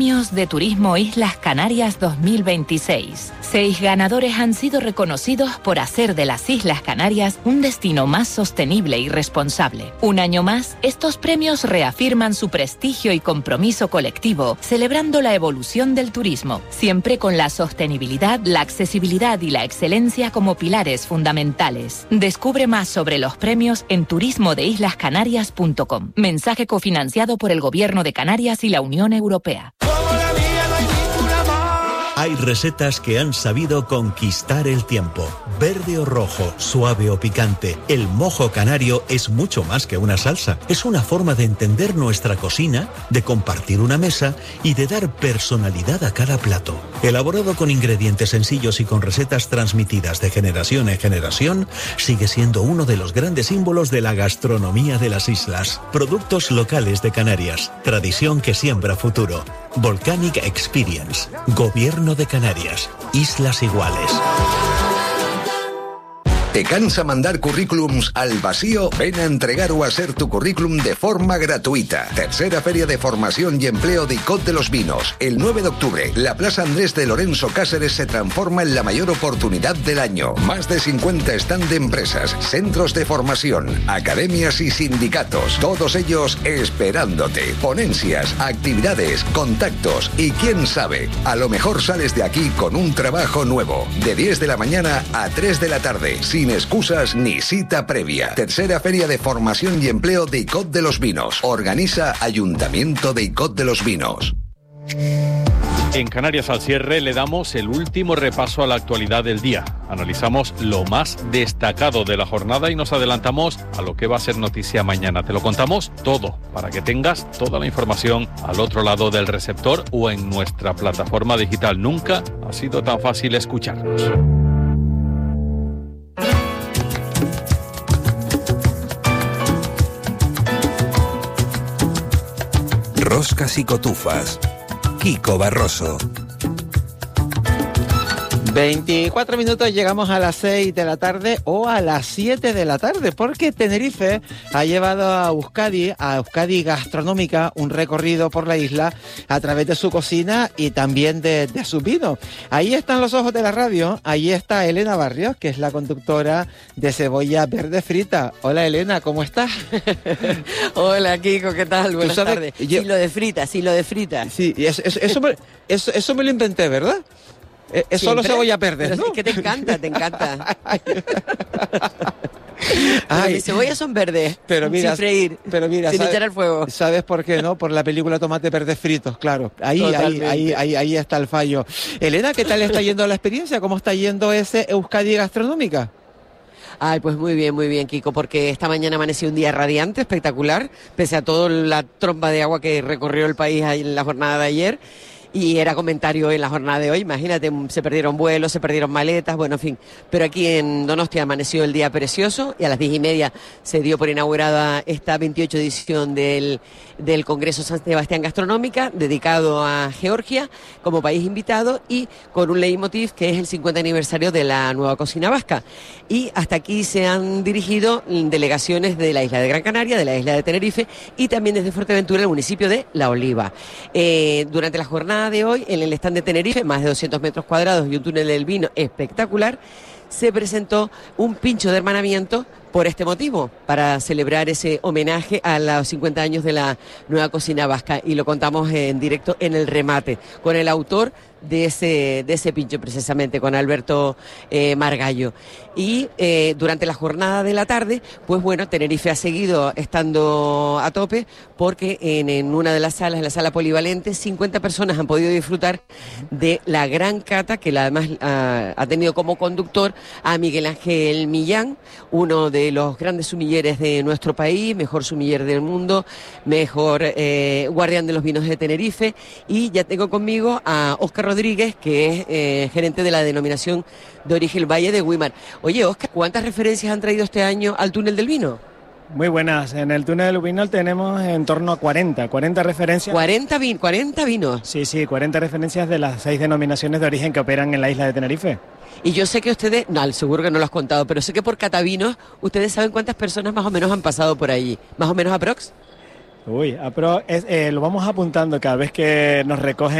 Premios de Turismo Islas Canarias 2026. 6 ganadores han sido reconocidos por hacer de las Islas Canarias un destino más sostenible y responsable. Un año más, estos premios reafirman su prestigio y compromiso colectivo, celebrando la evolución del turismo, siempre con la sostenibilidad, la accesibilidad y la excelencia como pilares fundamentales. Descubre más sobre los premios en turismodeislascanarias.com. Mensaje cofinanciado por el Gobierno de Canarias y la Unión Europea. Hay recetas que han sabido conquistar el tiempo. Verde o rojo, suave o picante, el mojo canario es mucho más que una salsa. Es una forma de entender nuestra cocina, de compartir una mesa y de dar personalidad a cada plato. Elaborado con ingredientes sencillos y con recetas transmitidas de generación en generación, sigue siendo uno de los grandes símbolos de la gastronomía de las islas. Productos locales de Canarias, tradición que siembra futuro. Volcanic Experience, Gobierno de Canarias, Islas Iguales. ¿Te cansa mandar currículums al vacío? Ven a entregar o a hacer tu currículum de forma gratuita. Tercera Feria de Formación y Empleo de ICOT de los Vinos. El 9 de octubre, la Plaza Andrés de Lorenzo Cáceres se transforma en la mayor oportunidad del año. Más de 50 stand de empresas, centros de formación, academias y sindicatos. Todos ellos esperándote. Ponencias, actividades, contactos y quién sabe, a lo mejor sales de aquí con un trabajo nuevo. De 10 de la mañana a 3 de la tarde. Sin excusas ni cita previa. Tercera Feria de Formación y Empleo de ICOT de los Vinos. Organiza Ayuntamiento de ICOT de los Vinos. En Canarias al cierre le damos el último repaso a la actualidad del día. Analizamos lo más destacado de la jornada y nos adelantamos a lo que va a ser noticia mañana. Te lo contamos todo para que tengas toda la información al otro lado del receptor o en nuestra plataforma digital. Nunca ha sido tan fácil escucharnos. Roscas y cotufas. Kiko Barroso. 24 minutos, llegamos a las 6 de la tarde o a las 7 de la tarde, porque Tenerife ha llevado a Euskadi Gastronómica, un recorrido por la isla a través de su cocina y también de sus vinos. Ahí están los ojos de la radio, ahí está Elena Barrios, que es la conductora de Cebolla Verde Frita. Hola Elena, ¿cómo estás? Hola Kiko, ¿qué tal? Buenas tardes. Sí, lo de frita. Sí, eso me lo inventé, ¿verdad? Es solo cebolla verde, ¿no? Es que te encanta. Ay, mis cebollas son verdes, pero mira, sin freír, sin echar al fuego. ¿Sabes por qué, no? Por la película Tomate Verdes Fritos, claro. Ahí está el fallo. Elena, ¿qué tal está yendo la experiencia? ¿Cómo está yendo ese Euskadi Gastronómica? Ay, pues muy bien, Kiko, porque esta mañana amaneció un día radiante, espectacular, pese a toda la tromba de agua que recorrió el país en la jornada de ayer. Y era comentario en la jornada de hoy, imagínate, se perdieron vuelos, se perdieron maletas, bueno, en fin. Pero aquí en Donostia amaneció el día precioso y a las 10:30 se dio por inaugurada esta 28 edición del Congreso San Sebastián Gastronómica, dedicado a Georgia como país invitado y con un leitmotiv que es el 50 aniversario de la nueva cocina vasca. Y hasta aquí se han dirigido delegaciones de la isla de Gran Canaria, de la isla de Tenerife y también desde Fuerteventura, el municipio de La Oliva. Durante la jornada de hoy, en el stand de Tenerife, más de 200 metros cuadrados y un túnel del vino espectacular, se presentó un pincho de hermanamiento por este motivo, para celebrar ese homenaje a los 50 años de la nueva cocina vasca, y lo contamos en directo en el remate, con el autor de ese pincho precisamente, con Alberto Margallo. Y durante la jornada de la tarde, pues bueno, Tenerife ha seguido estando a tope, porque en una de las salas, en la sala polivalente, 50 personas han podido disfrutar de la gran cata, que además ha tenido como conductor a Miguel Ángel Millán, uno de los grandes sumilleres de nuestro país, mejor sumiller del mundo, mejor guardián de los vinos de Tenerife. Y ya tengo conmigo a Óscar Rodríguez, que es gerente de la denominación de origen Valle de Güímar. Oye, Óscar, ¿cuántas referencias han traído este año al túnel del vino? Muy buenas. En el túnel del vino tenemos en torno a 40 referencias. 40 vinos. Sí, 40 referencias de las 6 denominaciones de origen que operan en la isla de Tenerife. Y yo sé que ustedes, no, seguro que no lo has contado, pero sé que por Catavinos ustedes saben cuántas personas más o menos han pasado por allí. ¿Más o menos aprox? Uy, pero lo vamos apuntando cada vez que nos recogen